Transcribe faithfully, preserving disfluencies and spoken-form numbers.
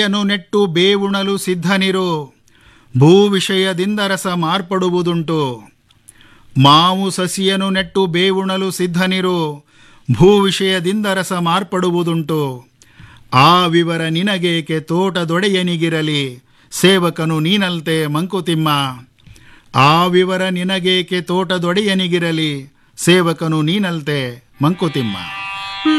ಯನ್ನು ನೆಟ್ಟು ಬೇವುಣಲು ಸಿದ್ಧನಿರು, ಭೂ ವಿಷಯದಿಂದ ರಸ ಮಾರ್ಪಡುವುದುಂಟು. ಮಾವು ಸಸಿಯನ್ನು ನೆಟ್ಟು ಬೇವುಣಲು ಸಿದ್ಧನಿರು, ಭೂ ವಿಷಯದಿಂದ ರಸ ಮಾರ್ಪಡುವುದುಂಟು. ಆ ವಿವರ ನಿನಗೇಕೆ ತೋಟದೊಡೆಯನಿಗಿರಲಿ, ಸೇವಕನು ನೀನಲ್ತೆ ಮಂಕುತಿಮ್ಮ. ಆ ವಿವರ ನಿನಗೇಕೆ ತೋಟದೊಡೆಯನಿಗಿರಲಿ, ಸೇವಕನು ನೀನಲ್ತೆ ಮಂಕುತಿಮ್ಮ.